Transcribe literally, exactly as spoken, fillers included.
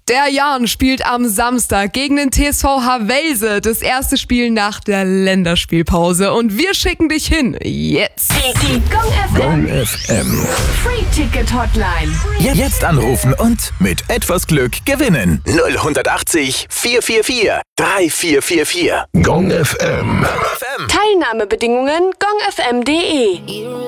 Der Jan spielt am Samstag gegen den T S V Havelse. Das erste Spiel nach der Länderspielpause. Und wir schicken dich hin. Jetzt. Die Gong F M. Gong F M. Free Ticket Hotline. Jetzt anrufen und mit etwas Glück gewinnen. null achtzig, vier vier vier, drei vier vier vier. Gong F M. Teilnahmebedingungen gong f m punkt de.